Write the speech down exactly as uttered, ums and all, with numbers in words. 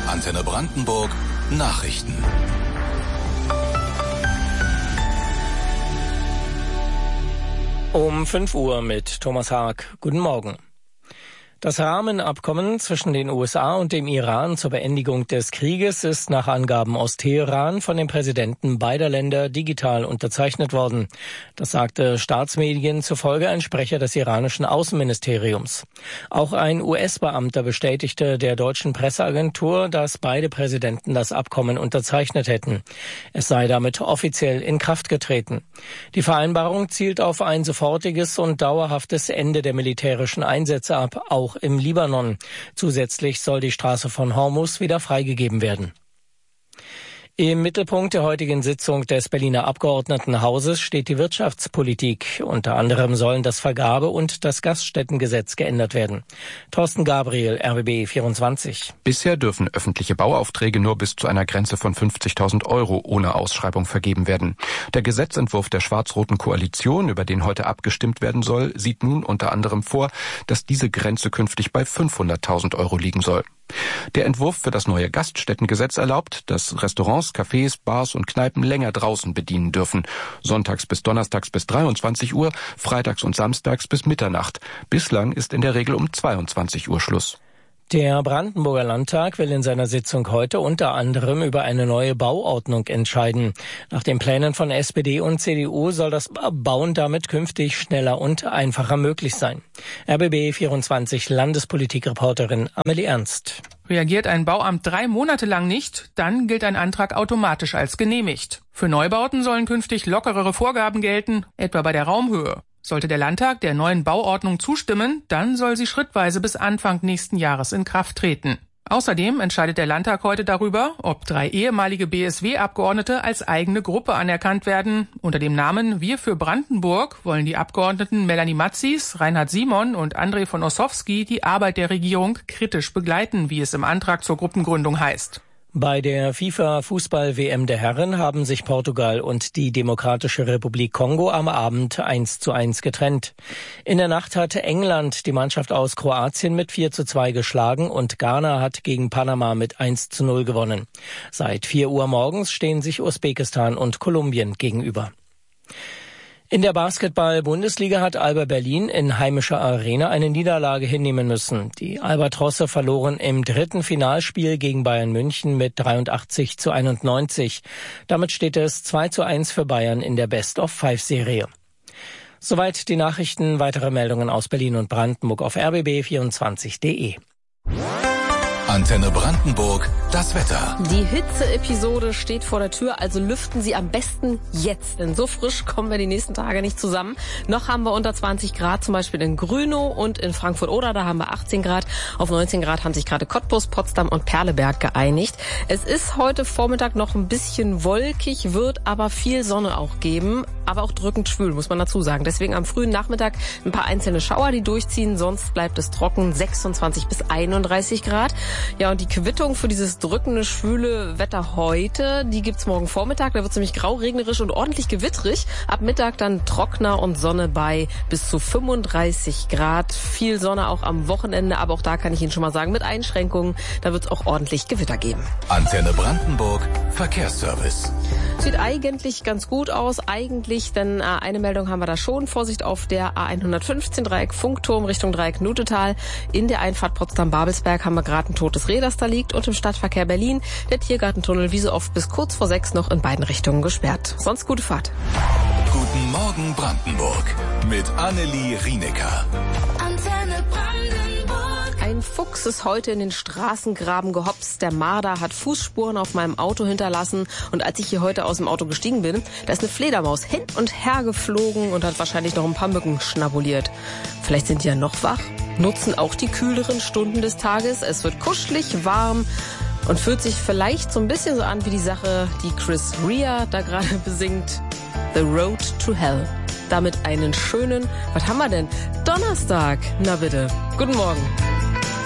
Antenne Brandenburg Nachrichten. Um fünf Uhr mit Thomas Haag. Guten Morgen. Das Rahmenabkommen zwischen den U S A und dem Iran zur Beendigung des Krieges ist nach Angaben aus Teheran von den Präsidenten beider Länder digital unterzeichnet worden. Das sagte Staatsmedien zufolge ein Sprecher des iranischen Außenministeriums. Auch ein U S-Beamter bestätigte der deutschen Presseagentur, dass beide Präsidenten das Abkommen unterzeichnet hätten. Es sei damit offiziell in Kraft getreten. Die Vereinbarung zielt auf ein sofortiges und dauerhaftes Ende der militärischen Einsätze ab, auch im Libanon. Zusätzlich soll die Straße von Hormuz wieder freigegeben werden. Im Mittelpunkt der heutigen Sitzung des Berliner Abgeordnetenhauses steht die Wirtschaftspolitik. Unter anderem sollen das Vergabe- und das Gaststättengesetz geändert werden. Thorsten Gabriel, R B B vierundzwanzig. Bisher dürfen öffentliche Bauaufträge nur bis zu einer Grenze von fünfzigtausend Euro ohne Ausschreibung vergeben werden. Der Gesetzentwurf der schwarz-roten Koalition, über den heute abgestimmt werden soll, sieht nun unter anderem vor, dass diese Grenze künftig bei fünfhunderttausend Euro liegen soll. Der Entwurf für das neue Gaststättengesetz erlaubt, dass Restaurants, Cafés, Bars und Kneipen länger draußen bedienen dürfen. Sonntags bis donnerstags bis dreiundzwanzig Uhr, freitags und samstags bis Mitternacht. Bislang ist in der Regel um zweiundzwanzig Uhr Schluss. Der Brandenburger Landtag will in seiner Sitzung heute unter anderem über eine neue Bauordnung entscheiden. Nach den Plänen von S P D und C D U soll das Bauen damit künftig schneller und einfacher möglich sein. R B B vierundzwanzig Landespolitikreporterin Amelie Ernst. Reagiert ein Bauamt drei Monate lang nicht, dann gilt ein Antrag automatisch als genehmigt. Für Neubauten sollen künftig lockerere Vorgaben gelten, etwa bei der Raumhöhe. Sollte der Landtag der neuen Bauordnung zustimmen, dann soll sie schrittweise bis Anfang nächsten Jahres in Kraft treten. Außerdem entscheidet der Landtag heute darüber, ob drei ehemalige B S W-Abgeordnete als eigene Gruppe anerkannt werden. Unter dem Namen Wir für Brandenburg wollen die Abgeordneten Melanie Matzis, Reinhard Simon und André von Ossowski die Arbeit der Regierung kritisch begleiten, wie es im Antrag zur Gruppengründung heißt. Bei der FIFA-Fußball-W M der Herren haben sich Portugal und die Demokratische Republik Kongo am Abend eins zu eins getrennt. In der Nacht hat England die Mannschaft aus Kroatien mit vier zu zwei geschlagen und Ghana hat gegen Panama mit eins zu null gewonnen. Seit vier Uhr morgens stehen sich Usbekistan und Kolumbien gegenüber. In der Basketball-Bundesliga hat Alba Berlin in heimischer Arena eine Niederlage hinnehmen müssen. Die Albatrosse verloren im dritten Finalspiel gegen Bayern München mit dreiundachtzig zu einundneunzig. Damit steht es zwei zu eins für Bayern in der Best-of-Five-Serie. Soweit die Nachrichten. Weitere Meldungen aus Berlin und Brandenburg auf R B B vierundzwanzig punkt de. Antenne Brandenburg, das Wetter. Die Hitze-Episode steht vor der Tür, also lüften Sie am besten jetzt. Denn so frisch kommen wir die nächsten Tage nicht zusammen. Noch haben wir unter zwanzig Grad, zum Beispiel in Grünow und in Frankfurt-Oder, da haben wir achtzehn Grad. Auf neunzehn Grad haben sich gerade Cottbus, Potsdam und Perleberg geeinigt. Es ist heute Vormittag noch ein bisschen wolkig, wird aber viel Sonne auch geben, aber auch drückend schwül, muss man dazu sagen. Deswegen am frühen Nachmittag ein paar einzelne Schauer, die durchziehen, sonst bleibt es trocken, sechsundzwanzig bis einunddreißig Grad. Ja, und die Quittung für dieses drückende, schwüle Wetter heute, die gibt's morgen Vormittag. Da wird's nämlich grau, regnerisch und ordentlich gewittrig. Ab Mittag dann Trockner und Sonne bei bis zu fünfunddreißig Grad. Viel Sonne auch am Wochenende, aber auch da kann ich Ihnen schon mal sagen, mit Einschränkungen, da wird's auch ordentlich Gewitter geben. Antenne Brandenburg, Verkehrsservice. Sieht eigentlich ganz gut aus, eigentlich, denn äh, eine Meldung haben wir da schon. Vorsicht auf der A hundertfünfzehn Dreieck Funkturm Richtung Dreieck Nutetal. In der Einfahrt Potsdam-Babelsberg haben wir gerade ein totes Reh, das da liegt. Und im Stadtverkehr Berlin der Tiergartentunnel wie so oft bis kurz vor sechs noch in beiden Richtungen gesperrt. Sonst gute Fahrt. Guten Morgen Brandenburg mit Annelie Rienecker. Antenne Brandenburg. Ein Fuchs ist heute in den Straßengraben gehopst. Der Marder hat Fußspuren auf meinem Auto hinterlassen. Und als ich hier heute aus dem Auto gestiegen bin, da ist eine Fledermaus hin und her geflogen und hat wahrscheinlich noch ein paar Mücken schnabuliert. Vielleicht sind die ja noch wach, nutzen auch die kühleren Stunden des Tages. Es wird kuschelig, warm und fühlt sich vielleicht so ein bisschen so an wie die Sache, die Chris Rea da gerade besingt. The Road to Hell. Damit einen schönen, was haben wir denn? Donnerstag. Na bitte. Guten Morgen.